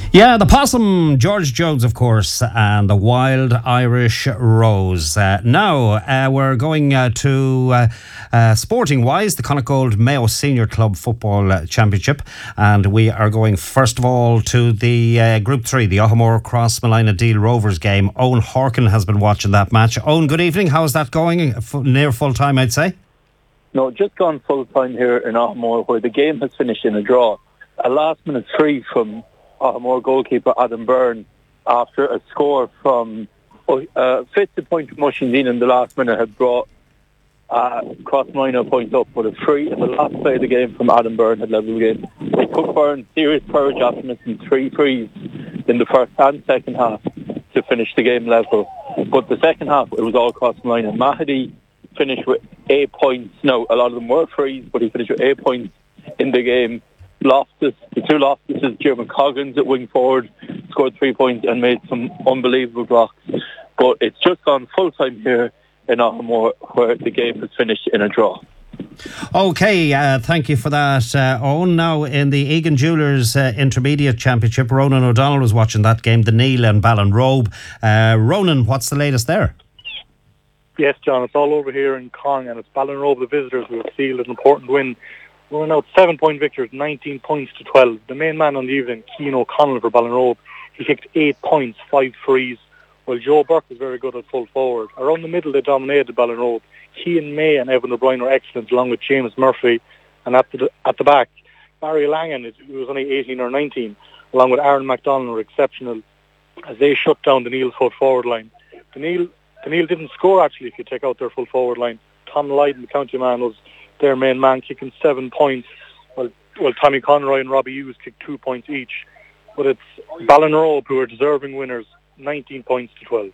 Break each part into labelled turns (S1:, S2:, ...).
S1: Yeah, the possum, George Jones, of course, and the wild Irish rose. Now, we're going to Sporting Wise, the Connacht Mayo Senior Club Football Championship, and we are going first of all to the Group 3, the Ohamore Cross Malina Deal Rovers game. Owen Horkin has been watching that match. Owen, good evening. How's that going? Near full time, I'd say.
S2: No, just gone full time here in Ohamore, where the game has finished in a draw. A last minute free from Ohamore goalkeeper Adam Byrne after a score from fifth point from Mushingdene in the last minute had brought Crossmina points up, but a free in the last play of the game from Adam Byrne had levelled the game. It took Byrne serious courage after missing 3 frees in the first and second half to finish the game level. But the second half, it was all Crossmina. Mahady finished with 8 points. Now, a lot of them were frees, but he finished with 8 points in the game. The two Loftus, Jim Coggins at wing forward, scored 3 points and made some unbelievable blocks. But it's just gone full time here in Ohamore, where the game has finished in a draw.
S1: Okay, thank you for that, Owen. Now, in the Egan Jewellers Intermediate Championship, Ronan O'Donnell was watching that game, the Neil and Ballinrobe. Ronan, what's the latest there?
S3: Yes, John, it's all over here in Cong, and it's Ballinrobe, the visitors, who have sealed an important win. We're now 7-point victors, 19 points to 12. The main man on the evening, Cian O'Connell for Ballinrobe, he kicked 8 points, 5 frees, while Joe Burke was very good at full forward. Around the middle, they dominated Ballinrobe. Cian May and Evan O'Brien were excellent, along with James Murphy. And at the back, Barry Langan, who was only 18 or 19, along with Aaron MacDonald, were exceptional as they shut down the Neil's full forward line. The Neil didn't score, actually, if you take out their full forward line. Tom Lydon, the county man, was their main man, kicking 7 points, while Tommy Conroy and Robbie Hughes kicked 2 points each. But it's Ballinrobe who are deserving winners, 19 points to 12.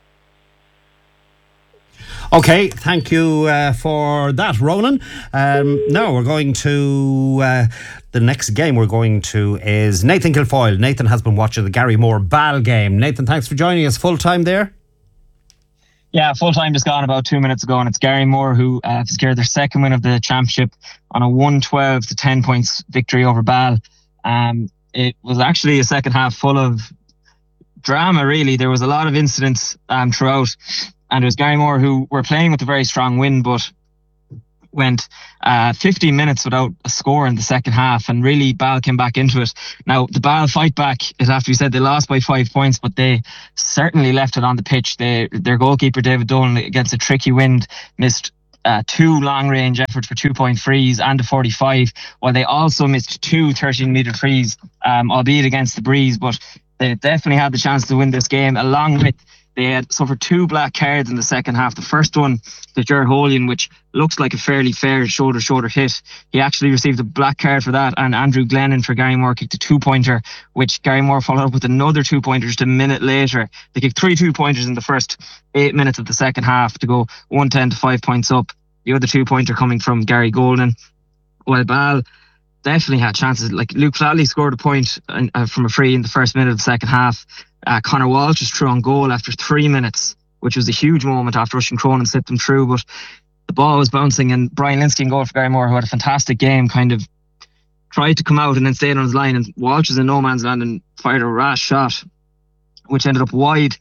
S1: Okay, thank you for that, Ronan. Now we're going to the next game we're going to is Nathan Kilfoyle. Nathan has been watching the Gary Moore Ball game. Nathan, thanks for joining us full time there.
S4: Yeah, full time just gone about 2 minutes ago, and it's Gary Moore who secured their second win of the championship on a 112 to 10 points victory over Ball. It was actually a second half full of drama, really. There was a lot of incidents throughout, and it was Gary Moore who were playing with a very strong win, but went 15 minutes without a score in the second half, and really Ball came back into it. Now, the Ball fight back, it has to be said, they lost by 5 points, but they certainly left it on the pitch. Their goalkeeper, David Dolan, against a tricky wind, missed 2 long-range efforts for 2-point frees and a 45, while they also missed 2 13-metre frees, albeit against the breeze, but they definitely had the chance to win this game, along with they had suffered 2 black cards in the second half. The first one to Ger Holian, which looks like a fairly fair shoulder hit. He actually received a black card for that, and Andrew Glennon for Gary Moore kicked a 2-pointer, which Gary Moore followed up with another 2-pointer just a minute later. They kicked 3 2-pointers in the first 8 minutes of the second half to go 110 to 5 points up. The other 2-pointer coming from Gary Golden. While Ball definitely had chances. Like Luke Flatley scored a point from a free in the first minute of the second half. Conor Walsh was through on goal after 3 minutes, which was a huge moment after Russian Cronin slipped them through, but the ball was bouncing, and Brian Linsky in goal for Gary Moore, who had a fantastic game, kind of tried to come out and then stayed on his line, and Walsh was in no man's land and fired a rash shot, which ended up wide.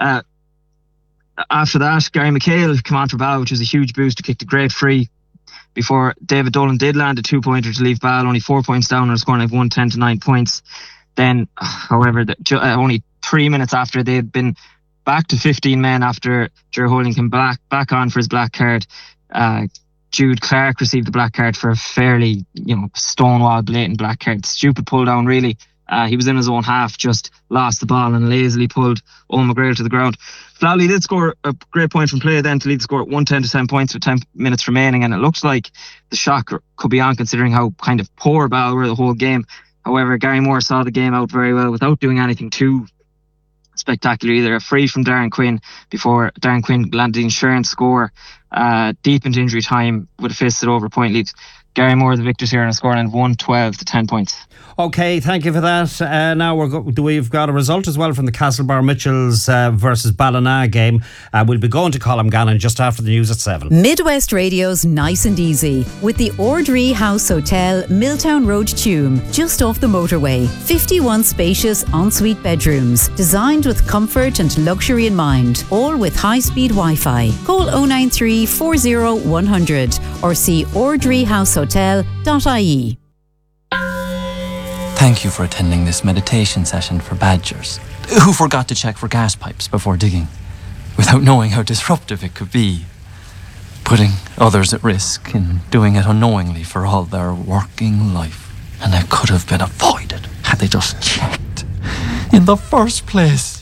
S4: After that, Gary McHale came on for Ball, which was a huge boost, to kick a great free before David Dolan did land a 2-pointer to leave Ball only 4 points down on scoring like 110 to 9 points. Then, however, only 3 minutes after they had been back to 15 men after Ger Holian came back on for his black card, Jude Clark received the black card for a fairly, stonewall, blatant black card. Stupid pull down, really. He was in his own half, just lost the ball and lazily pulled Owen McGrail to the ground. Flatley did score a great point from play then to lead the score at 110 to 10 points with 10 minutes remaining, and it looks like the shock could be on, considering how kind of poor Ball were the whole game. However, Gary Moore saw the game out very well without doing anything too spectacular either. A free from Darren Quinn before Darren Quinn landed the insurance score deep into injury time with a fisted over point lead. Gary Moore the victors here on a scoreline of 112 to 10 points.
S1: Okay, thank you for that. Now we've got a result as well from the Castlebar Mitchells versus Ballina game. We'll be going to Colm Gannon just after the news at 7.
S5: Midwest Radio's Nice and Easy with the Ordree House Hotel, Milltown Road, Tuam, just off the motorway. 51 spacious ensuite bedrooms, designed with comfort and luxury in mind, all with high-speed Wi-Fi. Call 093 40 100 or see ordreehousehotel.ie.
S6: Thank you for attending this meditation session for badgers who forgot to check for gas pipes before digging, without knowing how disruptive it could be, putting others at risk and doing it unknowingly for all their working life. And it could have been avoided had they just checked in the first place.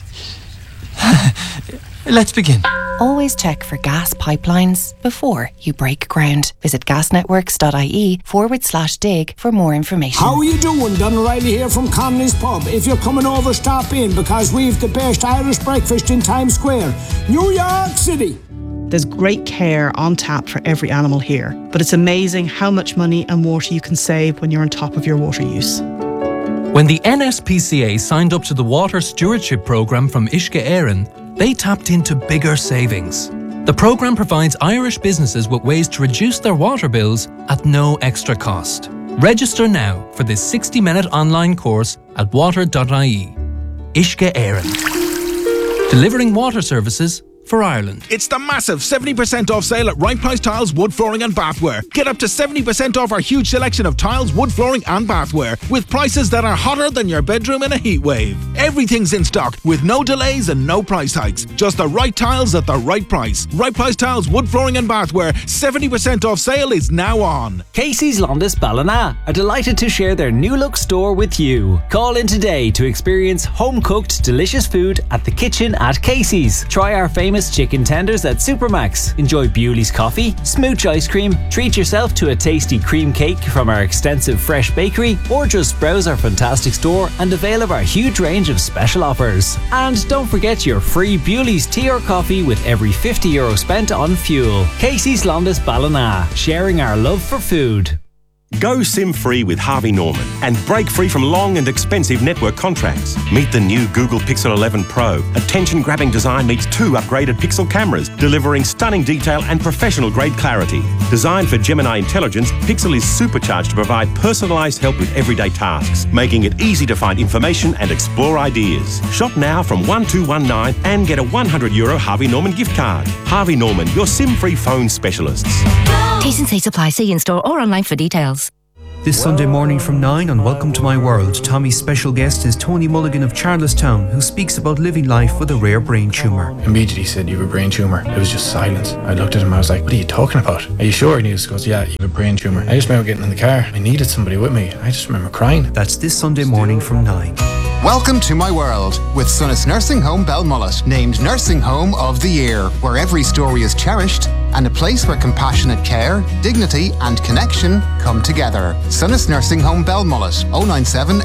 S6: Let's begin.
S7: Always check for gas pipelines before you break ground. Visit gasnetworks.ie/dig for more information.
S8: How are you doing? Don O'Reilly here from Connolly's Pub. If you're coming over, stop in because we've the best Irish breakfast in Times Square, New York City.
S9: There's great care on tap for every animal here, but it's amazing how much money and water you can save when you're on top of your water use.
S10: When the NSPCA signed up to the Water Stewardship Programme from Uisce Éireann, they tapped into bigger savings. The programme provides Irish businesses with ways to reduce their water bills at no extra cost. Register now for this 60-minute online course at water.ie. Uisce Éireann. Delivering water services for Ireland.
S11: It's the massive 70% off sale at Right Price Tiles, Wood Flooring and Bathware. Get up to 70% off our huge selection of tiles, wood flooring and bathware with prices that are hotter than your bedroom in a heat wave. Everything's in stock with no delays and no price hikes. Just the right tiles at the right price. Right Price Tiles, Wood Flooring and Bathware. 70% off sale is now on.
S12: Casey's Londis Ballina are delighted to share their new look store with you. Call in today to experience home-cooked delicious food at the kitchen at Casey's. Try our famous chicken tenders at Supermax. Enjoy Bewley's coffee, smooch ice cream, treat yourself to a tasty cream cake from our extensive fresh bakery, or just browse our fantastic store and avail of our huge range of special offers. And don't forget your free Bewley's tea or coffee with every €50 spent on fuel. Casey's Londis Ballina, sharing our love for food.
S13: Go SIM-free with Harvey Norman and break free from long and expensive network contracts. Meet the new Google Pixel 11 Pro. Attention-grabbing design meets 2 upgraded Pixel cameras, delivering stunning detail and professional-grade clarity. Designed for Gemini Intelligence, Pixel is supercharged to provide personalised help with everyday tasks, making it easy to find information and explore ideas. Shop now from 1219 and get a €100 Harvey Norman gift card. Harvey Norman, your SIM-free phone specialists.
S14: T's and C's apply. See in-store or online for details.
S15: This Sunday morning from 9 on Welcome to My World, Tommy's special guest is Tony Mulligan of Charlestown, who speaks about living life with a rare brain tumour.
S16: Immediately he said, "You have a brain tumour." It was just silence. I looked at him, I was like, "What are you talking about? Are you sure?" And he just goes, "Yeah, you have a brain tumour." I just remember getting in the car. I needed somebody with me. I just remember crying.
S15: That's this Sunday morning from 9.
S17: Welcome to My World with Sunnis Nursing Home Belmullet, named Nursing Home of the Year, where every story is cherished and a place where compassionate care, dignity and connection come together. Sunnis Nursing Home Belmullet, 097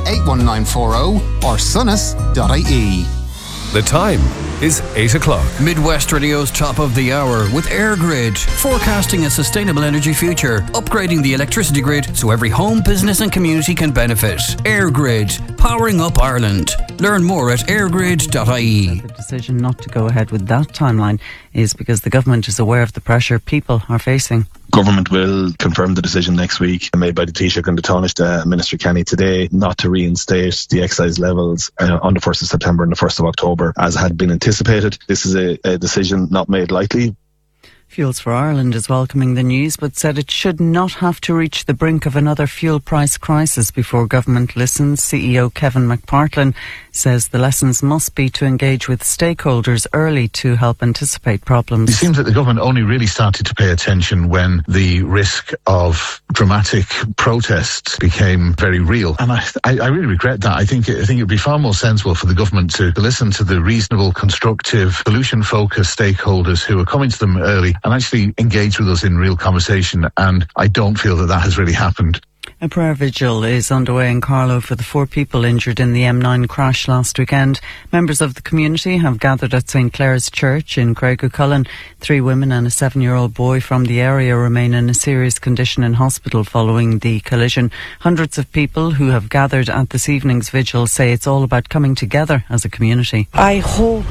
S17: 81940 or sunnis.ie.
S18: The time is 8 o'clock.
S19: Midwest Radio's top of the hour with AirGrid, forecasting a sustainable energy future, upgrading the electricity grid so every home, business and community can benefit. AirGrid, powering up Ireland. Learn more at airgrid.ie.
S20: The decision not to go ahead with that timeline is because the government is aware of the pressure people are facing.
S21: Government will confirm the decision next week made by the Taoiseach and the Taoiseach, Minister Kenny today, not to reinstate the excise levels on the 1st of September and the 1st of October as had been anticipated. This is a decision not made lightly.
S20: Fuels for Ireland is welcoming the news but said it should not have to reach the brink of another fuel price crisis before government listens. CEO Kevin McPartlin says the lessons must be to engage with stakeholders early to help anticipate problems.
S22: It seems that the government only really started to pay attention when the risk of dramatic protests became very real. And I really regret that. I think it would be far more sensible for the government to listen to the reasonable, constructive, solution-focused stakeholders who are coming to them early and actually engage with us in real conversation. And I don't feel that has really happened.
S20: A prayer vigil is underway in Carlow for the 4 people injured in the M9 crash last weekend. Members of the community have gathered at St Clair's Church in Craigiecullen. 3 women and a 7-year-old boy from the area remain in a serious condition in hospital following the collision. Hundreds of people who have gathered at this evening's vigil say it's all about coming together as a community.
S2: I hope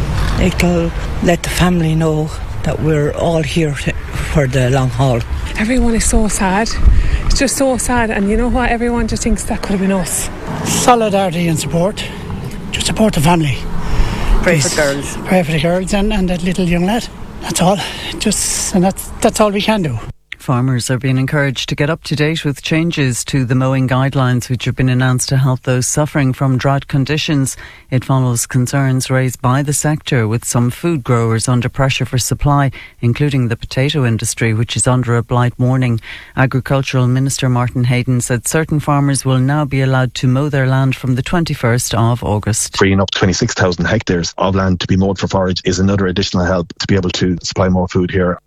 S2: it'll let the family know that we're all here for the long haul.
S3: Everyone is so sad. It's just so sad, and you know what? Everyone just thinks that could have been us.
S8: Solidarity and support. Just support the family.
S2: Pray for girls.
S8: Pray for the girls and that little young lad. That's all. And that's all we can do.
S20: Farmers are being encouraged to get up to date with changes to the mowing guidelines which have been announced to help those suffering from drought conditions. It follows concerns raised by the sector, with some food growers under pressure for supply, including the potato industry, which is under a blight warning. Agricultural Minister Martin Hayden said certain farmers will now be allowed to mow their land from the 21st of August.
S21: Freeing up 26,000 hectares of land to be mowed for forage is another additional help to be able to supply more food here.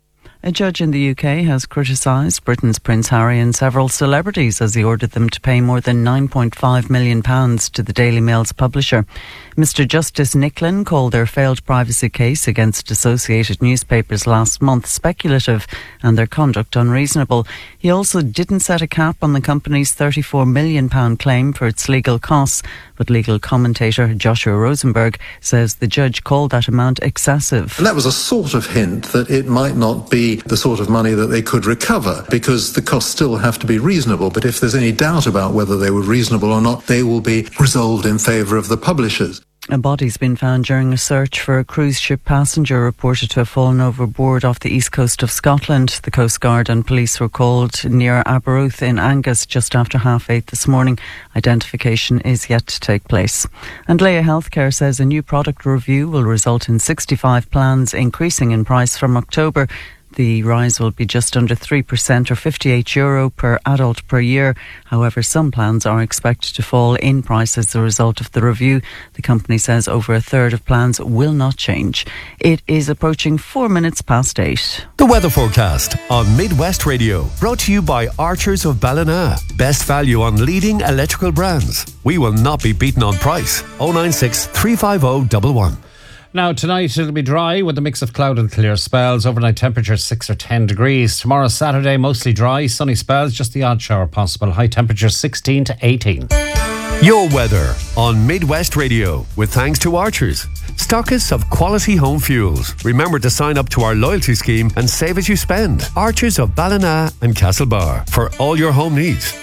S20: A judge in the UK has criticised Britain's Prince Harry and several celebrities as he ordered them to pay more than £9.5 million to the Daily Mail's publisher. Mr Justice Nicklin called their failed privacy case against associated newspapers last month speculative and their conduct unreasonable. He also didn't set a cap on the company's £34 million claim for its legal costs, but legal commentator Joshua Rosenberg says the judge called that amount excessive.
S23: And that was a sort of hint that it might not be the sort of money that they could recover, because the costs still have to be reasonable. But if there's any doubt about whether they were reasonable or not, they will be resolved in favour of the publishers.
S20: A body's been found during a search for a cruise ship passenger reported to have fallen overboard off the east coast of Scotland. The Coast Guard and police were called near Aberrouth in Angus just after 8:30 this morning. Identification is yet to take place. And Leia Healthcare says a new product review will result in 65 plans increasing in price from October. The rise will be just under 3% or €58 per adult per year. However, some plans are expected to fall in price as a result of the review. The company says over a third of plans will not change. It is approaching 8 minutes.
S18: The weather forecast on Midwest Radio, brought to you by Archers of Ballina. Best value on leading electrical brands. We will not be beaten on price. 096 350 111.
S1: Now, tonight it'll be dry with a mix of cloud and clear spells. Overnight temperature 6 or 10 degrees. Tomorrow, Saturday, mostly dry, sunny spells, just the odd shower possible. High temperature 16 to 18.
S18: Your weather on Midwest Radio, with thanks to Archers, stockists of quality home fuels. Remember to sign up to our loyalty scheme and save as you spend. Archers of Ballina and Castlebar, for all your home needs.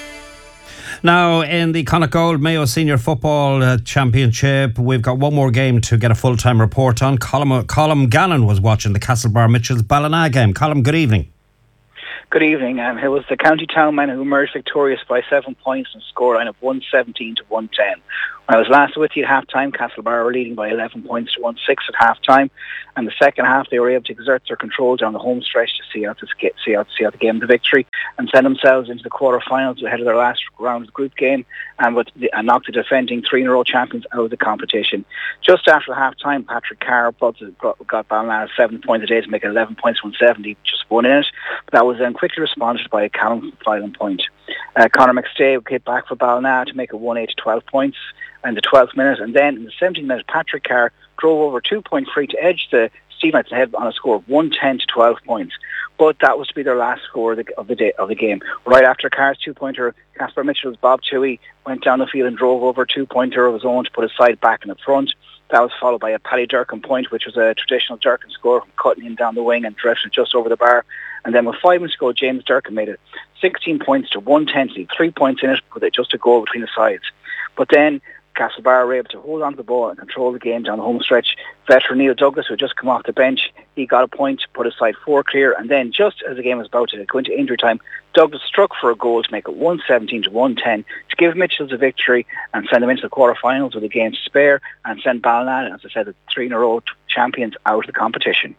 S1: Now, in the Connacht Gold Mayo Senior Football Championship, we've got one more game to get a full-time report on. Colm Gannon was watching the Castlebar Mitchells Ballina game. Colm, good evening.
S24: Good evening. It was the County Town men who emerged victorious by 7 points and a scoreline of 117 to 110. When I was last with you at half-time, Castlebar were leading by 11 points to 1-6 at half-time. And the second half, they were able to exert their control down the home stretch to see out the game to victory and send themselves into the quarter-finals ahead of their last round of the group game and knocked the defending 3-in-a-row champions out of the competition. Just after half-time, Patrick Carr got Ballina 7 points a day to make it 11 points, 170, just one in it. But that was then quickly responded by a Callum Filan point. Conor McStay hit back for Ballina to make it 1-8 to 12 points in the 12th minute, and then in the 17th minute, Patrick Carr drove over 2-point free to edge the Steelites ahead on a score of 110 to 12 points. But that was to be their last score of the game. Right after Carr's 2-pointer, Casper Mitchell's Bob Toohey went down the field and drove over a 2-pointer of his own to put his side back in the front. That was followed by a Paddy Durkin point, which was a traditional Durkin score, cutting him down the wing and drifting just over the bar. And then with 5 minutes to go, James Durkin made it 16 points to 110, 3 points in it, with it just a goal between the sides. But then Castlebar were able to hold on to the ball and control the game down the home stretch. Veteran Neil Douglas, who had just come off the bench, he got a point to put his side 4 clear, and then just as the game was about to go into injury time, Douglas struck for a goal to make it 117 to 110 to give Mitchells a victory and send them into the quarter-finals with a game to spare and send Ballina, as I said, the 3-in-a-row champions out of the competition.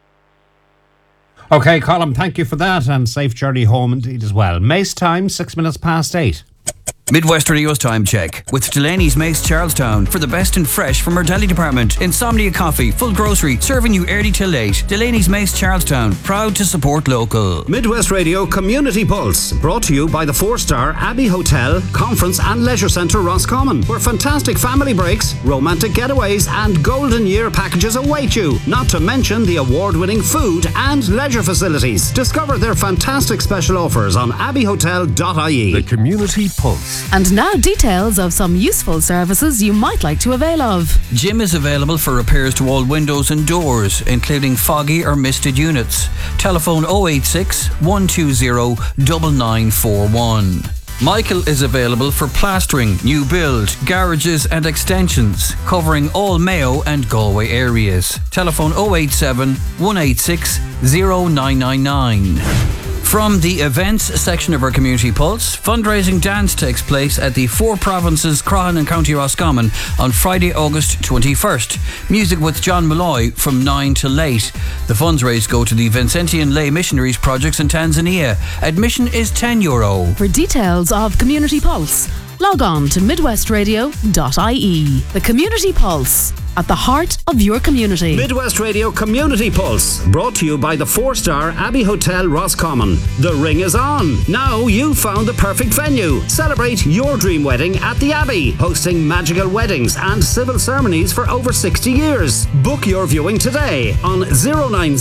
S1: OK, Colm, thank you for that, and safe journey home indeed as well. Mace time, 6 minutes past 8.
S19: Midwest Radio's Time Check with Delaney's Mace Charlestown for the best and fresh from our deli department. Insomnia Coffee, full grocery, serving you early till late. Delaney's Mace Charlestown, proud to support local.
S1: Midwest Radio Community Pulse, brought to you by the 4-star Abbey Hotel, Conference and Leisure Centre Roscommon, where fantastic family breaks, romantic getaways and golden year packages await you, not to mention the award-winning food and leisure facilities. Discover their fantastic special offers on abbeyhotel.ie.
S18: The Community Pulse.
S4: And now details of some useful services you might like to avail of.
S19: Jim is available for repairs to all windows and doors, including foggy or misted units. Telephone 086 120 9941. Michael is available for plastering, new build, garages and extensions, covering all Mayo and Galway areas. Telephone 087 186 0999. From the events section of our Community Pulse, fundraising dance takes place at the Four Provinces Croghan and County Roscommon on Friday, August 21st. Music with John Malloy from 9 till late. The funds raised go to the Vincentian Lay Missionaries projects in Tanzania. Admission is €10.
S4: For details of Community Pulse, log on to midwestradio.ie. The Community Pulse, at the heart of your community.
S1: Midwest Radio Community Pulse, brought to you by the 4-star Abbey Hotel Roscommon. The ring is on. Now you've found the perfect venue. Celebrate your dream wedding at the Abbey, hosting magical weddings and civil ceremonies for over 60 years. Book your viewing today on 090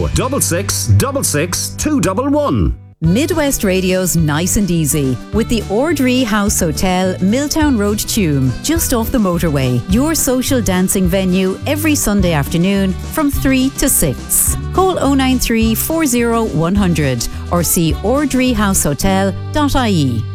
S1: 6666 211.
S5: Midwest Radio's Nice and Easy with the Ordree House Hotel, Milltown Road, Tuam, just off the motorway. Your social dancing venue every Sunday afternoon from 3 to 6. Call 093 40 100 or see ordreehousehotel.ie.